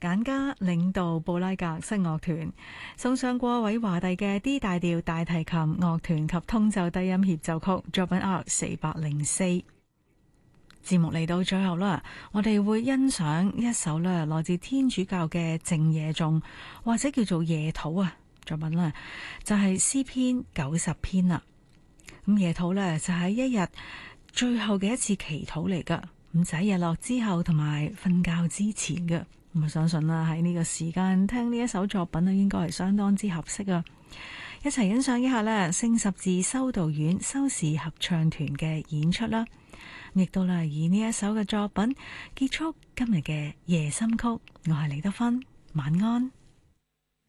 簡家領導布拉格室樂團，送上過韋華第嘅 D 大調大提琴樂團及通奏低音協奏曲作品 R404。節目嚟到最後啦，我哋會欣賞一首咧來自天主教嘅靜夜頌，或者叫做夜禱啊作品啦，就係詩篇90篇啦。咁夜禱咧就係一日最後嘅一次祈禱嚟噶，咁就喺日落之後同埋瞓覺之前嘅。咁我相信啦，喺呢個時間聽呢一首作品咧，應該係相當之合適啊！一齊欣賞一下咧聖十字修道院修士合唱團嘅演出啦，亦都係以呢一首嘅作品結束今日嘅夜心曲。我係李德芬，晚安。